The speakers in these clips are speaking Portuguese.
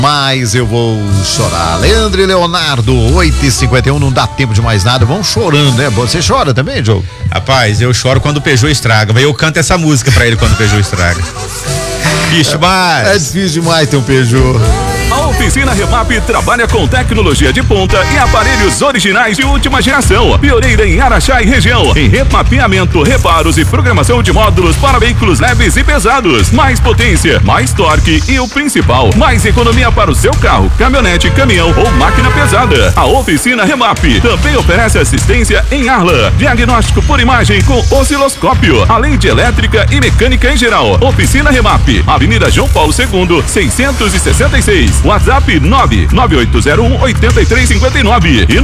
Mas eu vou chorar. Leandro e Leonardo, 8h51, não dá tempo de mais nada. Vão chorando, né? Você chora também, Diogo? Rapaz, eu choro quando o Peugeot estraga. Eu canto essa música pra ele quando o Peugeot estraga. Difícil demais. É difícil demais ter um Peugeot. A Oficina Remap trabalha com tecnologia de ponta e aparelhos originais de última geração. Pioneira em Araxá e região. Em remapeamento, reparos e programação de módulos para veículos leves e pesados. Mais potência, mais torque e o principal, mais economia para o seu carro, caminhonete, caminhão ou máquina pesada. A Oficina Remap também oferece assistência em Arla. Diagnóstico por imagem com osciloscópio, além de elétrica e mecânica em geral. Oficina Remap, Avenida João Paulo II, 666. WhatsApp 99801-8359 e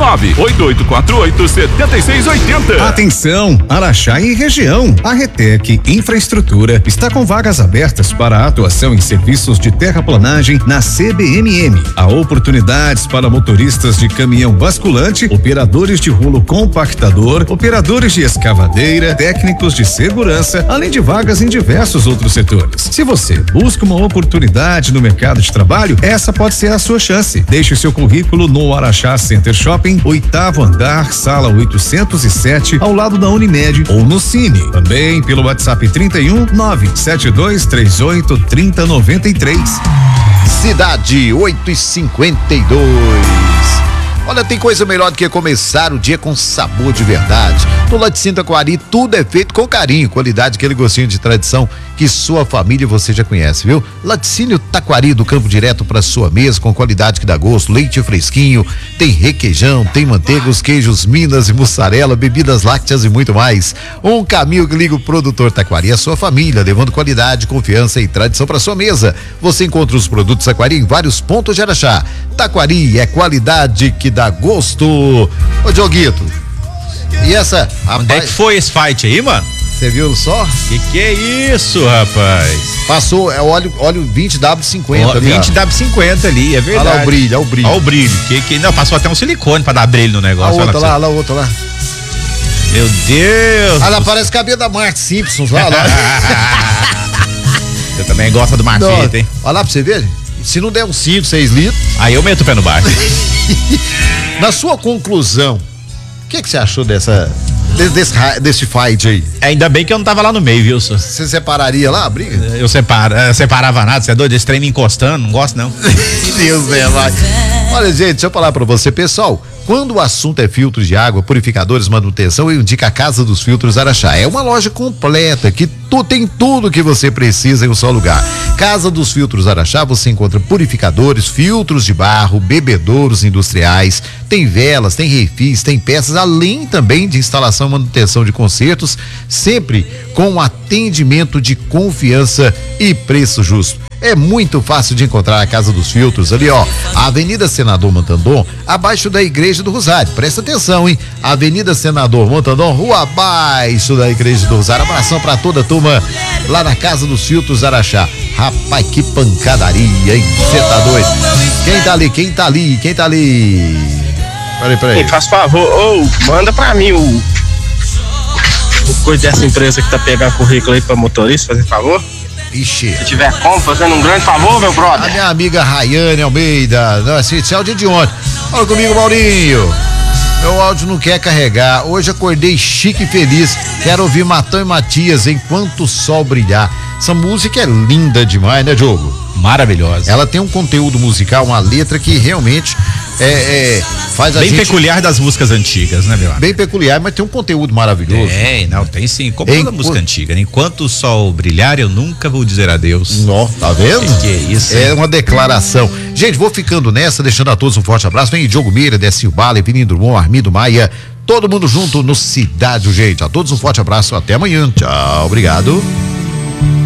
98848-7680. Atenção, Araxá e região. A Retec Infraestrutura está com vagas abertas para atuação em serviços de terraplanagem na CBMM. Há oportunidades para motoristas de caminhão basculante, operadores de rolo compactador, operadores de escavadeira, técnicos de segurança, além de vagas em diversos outros setores. Se você busca uma oportunidade no mercado de trabalho, essa pode ser a sua chance. Deixe seu currículo no Araxá Center Shopping, 8º andar, sala 807, ao lado da Unimed, ou no Cine. Também pelo WhatsApp 31 972 38 3093. Cidade 8h52. Olha, tem coisa melhor do que começar o dia com sabor de verdade. No Laticínio Taquari, tudo é feito com carinho, qualidade, aquele gostinho de tradição que sua família e você já conhece, viu? Laticínio Taquari, do campo direto para sua mesa, com qualidade que dá gosto, leite fresquinho, tem requeijão, tem manteiga, os queijos Minas e mussarela, bebidas lácteas e muito mais. Um caminho que liga o produtor Taquari à sua família, levando qualidade, confiança e tradição para sua mesa. Você encontra os produtos Taquari em vários pontos de Araxá. Taquari é qualidade que dá gosto. Ô, Dioguito, e essa? Onde é que foi esse fight aí, mano? Você viu só? Que é isso, rapaz? Passou, é óleo 20W50 ali. 20W50 ali, é verdade. Olha lá o brilho, olha o brilho. Olha o brilho. Não, passou até um silicone pra dar brilho no negócio. Olha a outra lá. Meu Deus. Ela parece cabelo da Mark Simpsons, lá. Você também gosta do Marfita, hein? Olha lá pra você ver, se não der uns 5, 6 litros. Aí eu meto o pé no bar. Na sua conclusão, o que você achou desse fight aí? Ainda bem que eu não tava lá no meio, viu, senhor? Você separaria lá a briga? Eu separava nada, você é doido? Esse trem me encostando, não gosto não. Deus, né, vai. Olha, gente, deixa eu falar pra você, pessoal. Quando o assunto é filtros de água, purificadores, manutenção, eu indico a Casa dos Filtros Araxá. É uma loja completa que tem tudo que você precisa em um só lugar. Casa dos Filtros Araxá, você encontra purificadores, filtros de barro, bebedouros industriais, tem velas, tem refis, tem peças, além também de instalação e manutenção de consertos, sempre com um atendimento de confiança e preço justo. É muito fácil de encontrar a Casa dos Filtros ali, ó, a Avenida Senador Montandon, abaixo da Igreja do Rosário. Presta atenção, hein? Avenida Senador Montandon, rua abaixo da Igreja do Rosário. Abração pra toda a turma lá na Casa dos Filtros Araxá. Rapaz, que pancadaria, hein? Você tá doido? Quem tá ali? Peraí. Faz favor, manda pra mim o coisa dessa empresa que tá pegando currículo aí pra motorista, fazer favor. Ixi. Se tiver como, fazendo um grande favor, meu brother. A minha amiga Rayane Almeida, esse áudio é de ontem. Fala comigo, Maurinho. Meu áudio não quer carregar. Hoje acordei chique e feliz. Quero ouvir Matão e Matias, Enquanto o Sol Brilhar. Essa música é linda demais, né, Diogo? Maravilhosa. Ela tem um conteúdo musical, uma letra que realmente faz a bem gente... peculiar das músicas antigas, né, meu amigo? Bem peculiar, mas tem um conteúdo maravilhoso. Tem sim, como toda música antiga. Enquanto o sol brilhar, eu nunca vou dizer adeus. Nó, tá vendo? Que isso? É uma declaração. Gente, vou ficando nessa, deixando a todos um forte abraço. Vem Diogo Meira, Décio Bala, Evelino Drummond, Armindo Maia, todo mundo junto no Cidade, gente. A todos um forte abraço, até amanhã. Tchau, obrigado.